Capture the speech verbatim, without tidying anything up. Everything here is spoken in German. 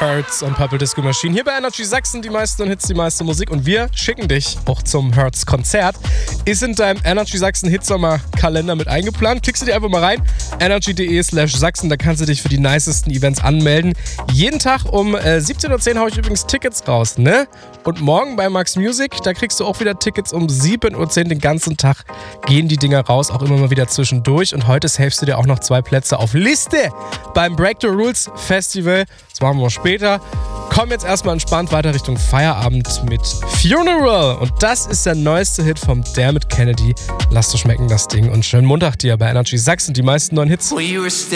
Hertz und Purple Disco Machine. Hier bei Energy Sachsen die meisten Hits, die meiste Musik. Und wir schicken dich auch zum Hertz-Konzert. Ist in deinem Energy Sachsen Hitsommer-Kalender mit eingeplant. Klickst du dir einfach mal rein. energy.de slash Sachsen. Da kannst du dich für die nicesten Events anmelden. Jeden Tag um äh, siebzehn Uhr zehn haue ich übrigens Tickets raus, ne? Und morgen bei Max Music, da kriegst du auch wieder Tickets um sieben Uhr zehn. Den ganzen Tag gehen die Dinger raus, auch immer mal wieder zwischendurch. Und heute savest du dir auch noch zwei Plätze auf Liste beim Break the Rules Festival. Das machen wir später. Komm jetzt erstmal entspannt weiter Richtung Feierabend mit Funeral. Und das ist der neueste Hit vom Dermot Kennedy. Lass dir schmecken, das Ding. Und schönen Montag dir bei Energy Sachsen. Die meisten neuen Hits.